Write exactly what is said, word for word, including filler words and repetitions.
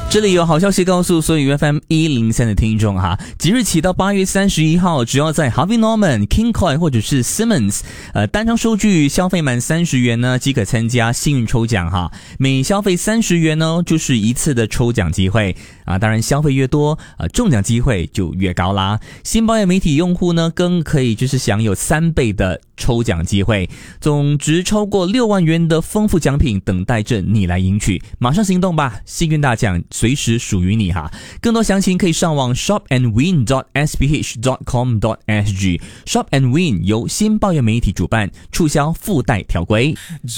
这里有好消息告诉所有 F M 一零三的听众哈，即日起到八月三十一号，只要在 Harvey Norman、King Koil 或者是 Simmons 呃单张收据消费满三十元呢，即可参加幸运抽奖哈。每消费三十元呢，就是一次的抽奖机会啊。当然消费越多，呃中奖机会就越高啦。新保养媒体用户呢，更可以就是享有三倍的抽奖机会，总值超过六万元的丰富奖品等待着你来赢取，马上行动吧！幸运大奖随时属于你哈！更多详情可以上网 shop and win dot s p h dot com dot s g。shop and win 由新报业媒体主办，促销附带条规。